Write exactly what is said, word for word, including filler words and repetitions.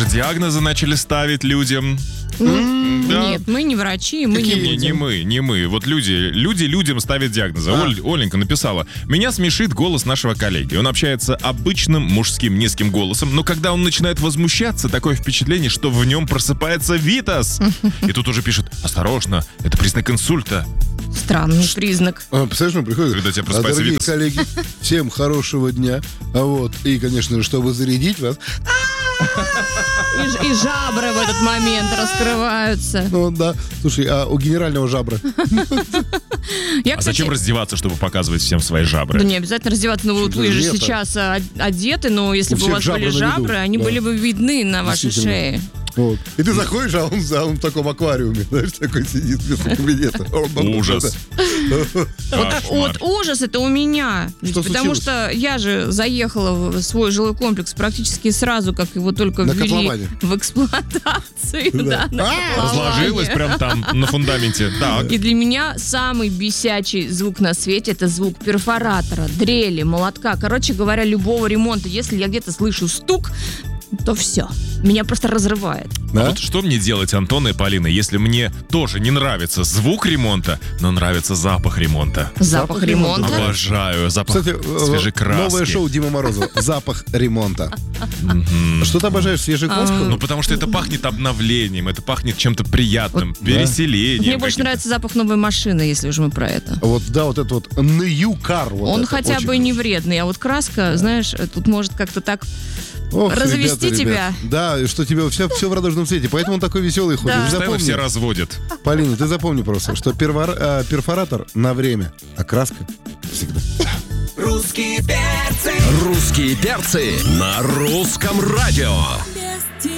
диагнозы начали ставить людям. Ну, Да. Нет, мы не врачи, мы Какие? не Не, будем. не мы, не мы. Вот люди, люди людям ставят диагнозы. А. Оль- Оленька написала: меня смешит голос нашего коллеги. Он общается обычным мужским низким голосом, но когда он начинает возмущаться, такое впечатление, что в нем просыпается Витас. И тут уже пишет: осторожно, это признак инсульта. Странный признак. А, представляешь, он приходит, Когда тебе а, просыпается дорогие Витас. коллеги, всем хорошего дня. А вот, и, конечно же, чтобы зарядить вас, И, ж- и жабры в этот момент раскрываются. ну да, слушай, а у генерального жабра? Я, А кстати, зачем раздеваться, чтобы показывать всем свои жабры? Да не обязательно раздеваться, но вот Что-то вы же лето. сейчас а, одеты, но если У бы у всех вас жабры были на виду. жабры, они Да. были бы видны на вашей Действительно. шее. Вот. И ты заходишь, а он, а он в таком аквариуме, знаешь, такой сидит вместо кабинета. Ужас. Вот, Кошмар. вот ужас это у меня. Ведь Что потому случилось? что я же заехала в свой жилой комплекс практически сразу, как его только На ввели котловане. в эксплуатацию. Да. Да, на А, котловане. Разложилась прям там на фундаменте. Так. И для меня самый бесячий звук на свете — это звук перфоратора, дрели, молотка. Короче говоря, любого ремонта. Если я где-то слышу стук, то все. Меня просто разрывает. А Да? вот что мне делать, Антон и Полина, если мне тоже не нравится звук ремонта, но нравится запах ремонта? Запах, Запах ремонта. ремонта. Обожаю запах Кстати, э, свежей краски. новое шоу Дима Морозова «Запах ремонта». Что ты обожаешь, свежую краску? Ну, потому что это пахнет обновлением, это пахнет чем-то приятным, Вот, да. переселением. Мне больше каким-то. нравится запах новой машины, если уж мы про это. Вот, да, вот это вот New Car. Вот Он это хотя очень бы не хорошо. вредный, а вот краска, знаешь, тут может как-то так... Ох, развести ребята, тебя. ребят. Да, и что тебе все, все в радужном цвете, поэтому он такой веселый ходит. Да. Ты Постоянно запомни, все разводят. Полина, ты запомни просто, что первор- э, перфоратор на время, а краска всегда. Русские перцы на русском радио.